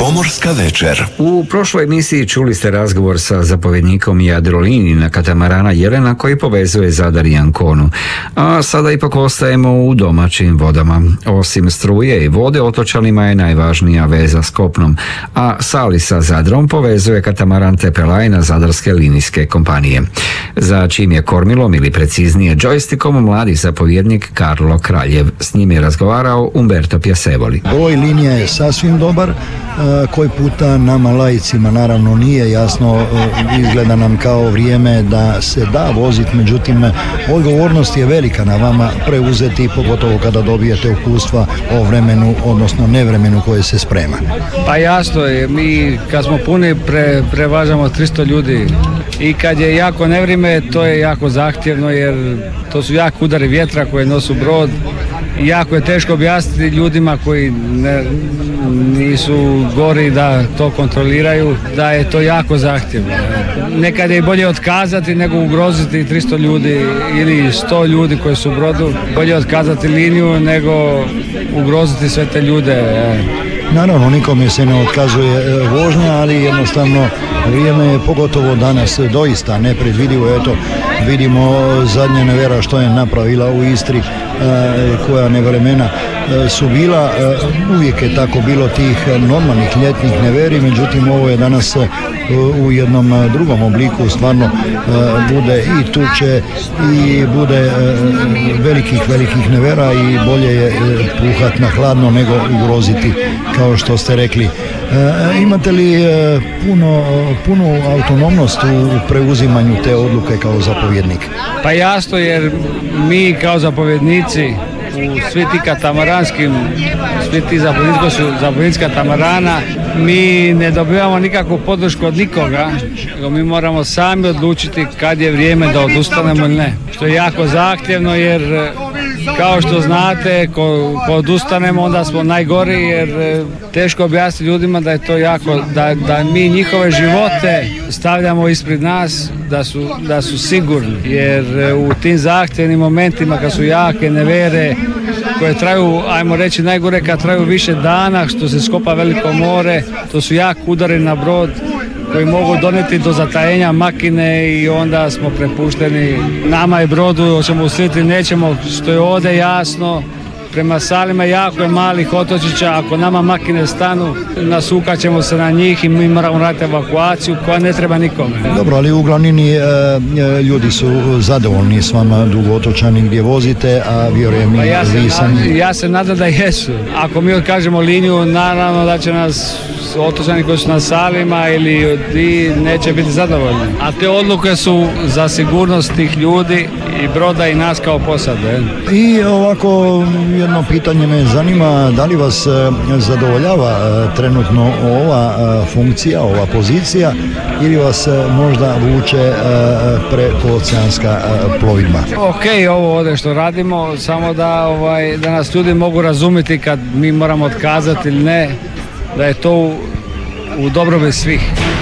Pomorska večer. U prošloj emisiji čuli ste razgovor sa zapovjednikom Jadrolinije katamarana Jelena koji povezuje Zadar i Anconu. A sada ipak ostajemo u domaćim vodama. Osim struje i vode, otočanima je najvažnija veza s kopnom, a Sali sa Zadrom povezuje katamaran Tepelajna Zadarske linijske kompanije. Za čim je kormilom ili preciznije džojstikom mladi zapovjednik Karlo Kraljev. S njim je razgovarao Umberto Piasevoli. Broj linija je sasvim dobar, koji puta nama laicima naravno nije jasno, izgleda nam kao vrijeme da se da voziti, međutim odgovornost je velika na vama preuzeti, pogotovo kada dobijete iskustva o vremenu, odnosno nevremenu koje se sprema. Pa jasno je, mi kad smo puni prevažamo 300 ljudi i kad je jako nevrijeme to je jako zahtjevno jer to su jako udari vjetra koje nosu brod. Jako je teško objasniti ljudima koji nisu gori da to kontroliraju, da je to jako zahtjevno. Nekad je bolje otkazati nego ugroziti 300 ljudi ili 100 ljudi koji su u brodu. Bolje otkazati liniju nego ugroziti sve te ljude. Naravno, nikome se ne otkazuje vožnja, ali jednostavno vrijeme je pogotovo danas doista nepredvidivo. Eto, vidimo zadnja nevera što je napravila u Istri, koja nevremena su bila. Uvijek je tako bilo tih normalnih ljetnih neveri, međutim ovo je danas u jednom drugom obliku, stvarno bude i tuče i bude velikih nevera i bolje je puhat na hladno nego ugroziti, kao što ste rekli. Imate li punu autonomnost u preuzimanju te odluke kao zapovjednik? Pa jasno, jer mi kao zapovjednici u svi ti katamaranskim, svi ti zapovjednici katamarana, mi ne dobivamo nikakvu podršku od nikoga, nego mi moramo sami odlučiti kad je vrijeme da odustanemo ili ne. Što je jako zahtjevno jer kao što znate, ko odustanemo onda smo najgori jer teško objasniti ljudima da je to jako, da mi njihove živote stavljamo ispred nas, da su sigurni. Jer u tim zahtjevnim momentima kad su jake nevere koje traju, ajmo reći najgore kad traju više dana, što se skopa veliko more, to su jak udari na brod koji mogu donijeti do zatajenja makine i onda smo prepušteni nama je brodu, hoćemo uslijediti, nećemo, što je ovdje jasno. Prema Salima jako je malih otočića, ako nama makine stanu, nasukat ćemo se na njih i mi moramo raditi evakuaciju koja ne treba nikome. Dobro, ali u glavnini ljudi su zadovoljni s vama, dugo otočani gdje vozite, a vjerujem i vi sami. Ja se nadam da jesu. Ako mi odkažemo liniju, naravno da će nas otočani koji su na Salima ili neće biti zadovoljni. A te odluke su za sigurnost tih ljudi i broda i nas kao posade. I ovako jedno pitanje me zanima, da li vas zadovoljava trenutno ova funkcija, ova pozicija ili vas možda vuče prekooceanska plovidba? Ok, ovo ovdje što radimo, samo da nas ljudi mogu razumjeti kad mi moramo otkazati ili ne, da je to u dobrobit svih.